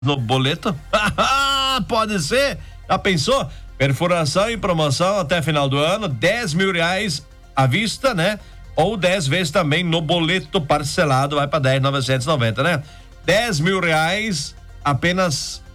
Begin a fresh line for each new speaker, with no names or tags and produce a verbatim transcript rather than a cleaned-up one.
no boleto? Pode ser? Já pensou? Perfuração em promoção até final do ano, dez mil reais à vista, né? Ou dez vezes também no boleto parcelado, vai para dez mil novecentos e noventa, né? dez mil reais apenas